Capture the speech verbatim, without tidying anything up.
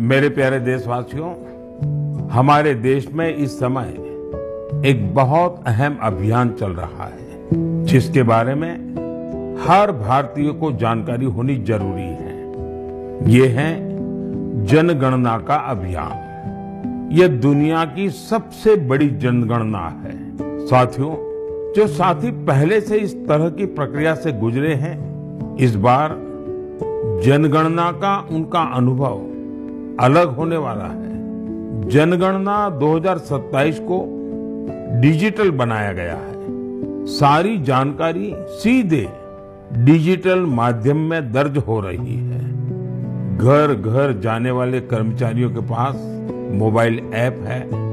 मेरे प्यारे देशवासियों, हमारे देश में इस समय एक बहुत अहम अभियान चल रहा है जिसके बारे में हर भारतीय को जानकारी होनी जरूरी है। ये है जनगणना का अभियान। ये दुनिया की सबसे बड़ी जनगणना है। साथियों, जो साथी पहले से इस तरह की प्रक्रिया से गुजरे हैं, इस बार जनगणना का उनका अनुभव अलग होने वाला है। जनगणना दो हज़ार सत्ताईस को डिजिटल बनाया गया है। सारी जानकारी सीधे डिजिटल माध्यम में दर्ज हो रही है। घर घर जाने वाले कर्मचारियों के पास मोबाइल ऐप है।